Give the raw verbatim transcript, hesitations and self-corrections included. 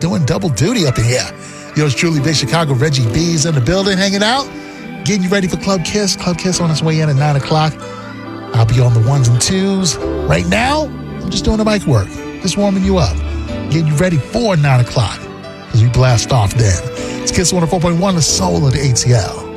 doing double duty up in here. Yours truly, Big Chicago, Reggie B's in the building, hanging out, getting you ready for Club Kiss. Club Kiss on its way in at nine o'clock. I'll be on the ones and twos. Right now, I'm just doing the mic work, just warming you up, getting you ready for nine o'clock as we blast off then. It's Kiss one oh four point one, the soul of the A T L.